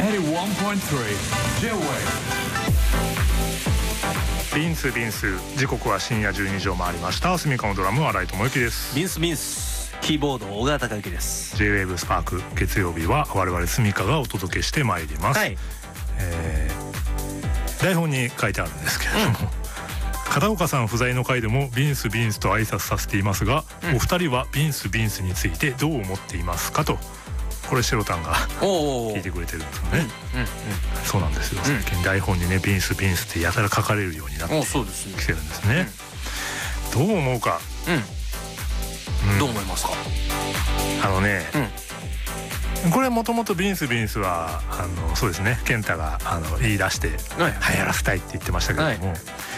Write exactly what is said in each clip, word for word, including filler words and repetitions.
エイティワンポイントスリー J-Wave。 ビンスビンス、時刻は深夜じゅうにじを回りました。スミカのドラムは新井智之です。 ビンスビンス、キーボード小川隆之です。 J-Wave スパーク、月曜日は我々スミカがお届けしてまいります、はい。えー、台本に書いてあるんですけれども、うん、片岡さん不在の回でもビンスビンスと挨拶させていますが、うん、お二人はビンスビンスについてどう思っていますかと、これシロタンが聞いてくれてるんですよね。うんうんうん、そうなんですよ、最近台本にねビンスビンスってやたら書かれるようになってきてるんですね。どう思うか、 うんうん、どう思いますか。 あのね、うん、これもともとビンスビンスはあのそうですね、健太があの言い出して流行らせたいって言ってましたけども、はい、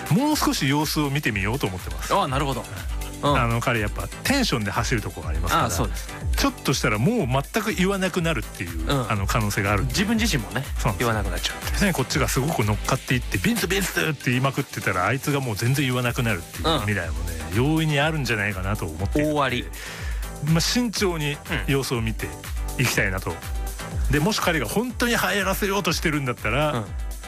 もう少し様子を見てみようと思ってます。 ああ、なるほど。 うん、あの彼やっぱテンションで走るところがありますから、あ、そうですね、ちょっとしたらもう全く言わなくなるっていう、うん、あの可能性がある。 自分自身もね言わなくなっちゃう、 ね、こっちがすごく乗っかっていってビンスビンスって言いまくってたらあいつがもう全然言わなくなるっていう未来もね、うん、容易にあるんじゃないかなと思っている。 大割り、 まあ、慎重に様子を見ていきたいなと。でもし彼が本当に流行らせようとしてるんだったら、うん、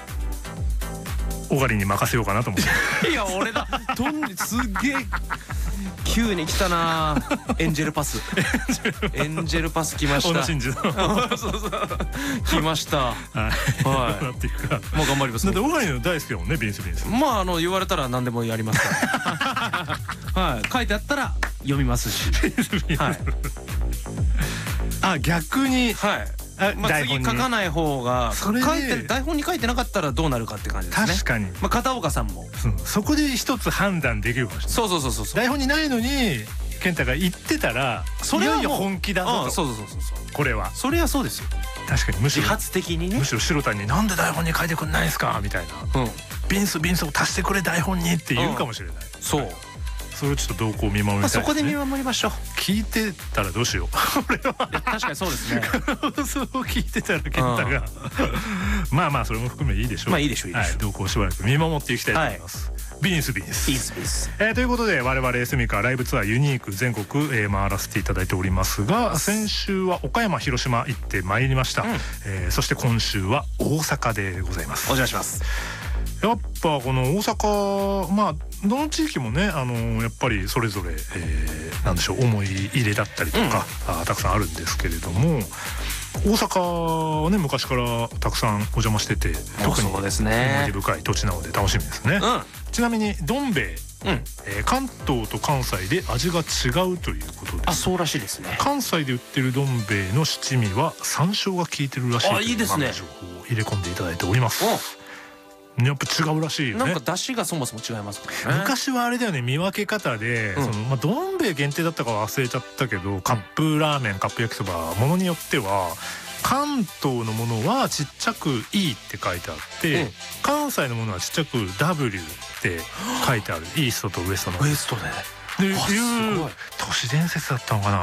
オガリに任せようかなと思って。 いや俺だとんすげえ急に来たな。エンジェルパスエンジェルパス来ました。 小野伸二のそうそう来ました。はい、はい、 っていうか、 もう頑張ります。 だってオガリの大好きだもんね、ビンスビンス。 まああの言われたら何でもやりますから。はい、書いてあったら読みますし。はい、 あ、逆に、 はい、まあ、次書かない方が、書いて台本に書いてなかったらどうなるかって感じですね。 確かに、 まあ、片岡さんも、 うん、そこで一つ判断できるかもしれない。 そうそうそうそうそう。 台本にないのに健太が言ってたら、それはもう本気だぞと。 そうそうそうそう、 これはそれはそうですよ。 確かに、むしろ自発的にね、 むしろ白田になんで台本に書いてくんないんですかみたいな、うん、ビンスビンスを足してくれ台本にって言うかもしれない、うん、そう。それをちょっと動向を見守りたいですね。 まあ、そこで見守りましょう。 聞いてたらどうしよう。俺は確かにそうですね。 そう聞いてたら健太がまあまあそれも含めいいでしょう。 まあいいでしょう、いいでしょう。 動向をしばらく見守っていきたいと思います。はい、ビンスビンス。 ビンスビンス。 えー、ということで我々スミカライブツアーユニーク全国、えー、回らせていただいておりますが、先週は岡山広島行ってまいりました。うん、えー、そして今週は大阪でございます。 お願いします。 やっぱこの大阪、まあどの地域もね、あのー、やっぱりそれぞれ、えー、なんでしょう、思い入れだったりとか、うん、あたくさんあるんですけれども、大阪はね昔からたくさんお邪魔してて、特に思い出深い土地なので楽しみですね。うん、ちなみにどん兵衛、うん、えー、関東と関西で味が違うということです。 あ、そうらしいですね。 関西で売ってるどん兵衛の七味は山椒が効いてるらしいという、 あ、いいですね、 情報を入れ込んでいただいております。やっぱ違うらしいよね。 なんか出汁がそもそも違いますからね。 昔はあれだよね、見分け方で、うん、そのまあどん兵衛限定だったかは忘れちゃったけど、カップラーメン、カップ焼きそば、ものによっては関東のものはちっちゃく イー って書いてあって、うん、関西のものはちっちゃく ダブリュー って書いてある。イーストとウエストの。 ウエストで。 でいう都市伝説だったのかな。